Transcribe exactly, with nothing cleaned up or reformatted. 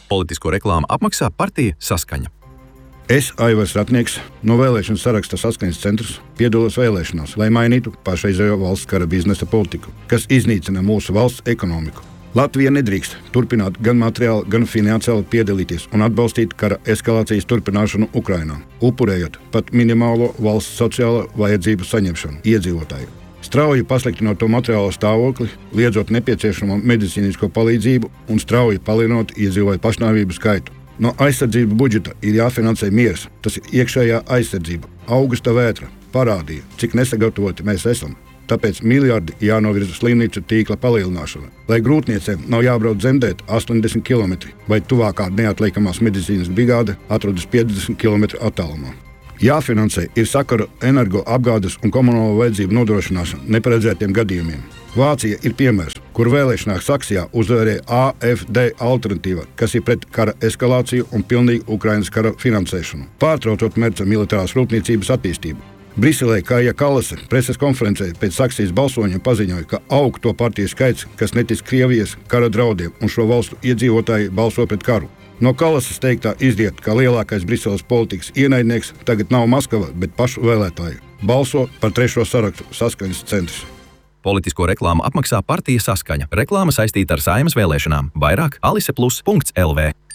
Politisko reklāmu apmaksā partija Saskaņa. Es, Aivars Ratnieks, no vēlēšanu saraksta Saskaņas centrs, piedalos vēlēšanās, lai mainītu pašreizējo valsts kara biznesa politiku, kas iznīcina mūsu valsts ekonomiku. Latvija nedrīkst turpināt gan materiāli, gan finansiāli piedalīties un atbalstīt kara eskalācijas turpināšanu Ukrainā, upurējot pat minimālo valsts sociālo vajadzību saņemšanu iedzīvotāju. Strauji pasliktinot to materiālo stāvokli, liedzot nepieciešamo medicīnisko palīdzību un strauji palielinot iedzīvotāju pašnāvību skaitu. No aizsardzības budžeta ir jāfinansē miers, tas ir iekšējā aizsardzība. Augusta vētra parādīja, cik nesagatavoti mēs esam. Tāpēc miljardi jānovirza slimnīcu tīkla palielināšana, lai grūtniecēm nav jābrauc dzemdēt astoņdesmit kilometri, vai tuvākā neatliekamās medicīnas brigāde atrodas piecdesmit kilometru attālumā. Jāfinansē ir sakaru energoapgādes un komunālo vajadzību nodrošināšana neparedzētiem gadījumiem. Vācija ir piemērs, kur vēlēšanās Saksijā uzvarēja A F D alternatīva, kas ir pret kara eskalāciju un pilnīgu Ukrainas kara finansēšanu, pārtraucot Merca militārās rūpniecības attīstību. Briselē Kaja Kallase preses konferencē pēc Saksijas balsoņa paziņoja, ka aug to partiju skaits, kas netic Krievijas kara draudiem un šo valstu iedzīvotāji balso pret karu. No Kallases teiktā izriet, ka lielākais Briseles politikas ienaidnieks tagad nav Maskava, bet pašu vēlētāju. Balso par trešo sarakstu Saskaņas centrs. Politisko reklāmu apmaksā partija Saskaņa. Reklāma saistīta ar Saeimas vēlēšanām. Vairāk aliseplus punkts L V.